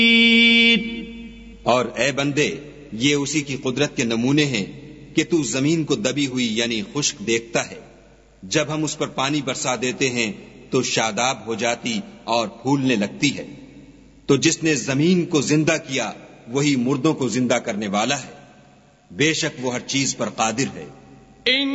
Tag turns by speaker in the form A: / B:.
A: और ए बंदे, ये उसी की कुदरत के नमूने हैं कि तू जमीन को दबी हुई यानी खुश्क देखता है, जब हम उस पर पानी बरसा देते हैं तो शादाब हो जाती और फूलने लगती है। तो जिसने जमीन को जिंदा किया वही मुर्दों को जिंदा करने वाला है। बेशक वो हर चीज पर कादिर है।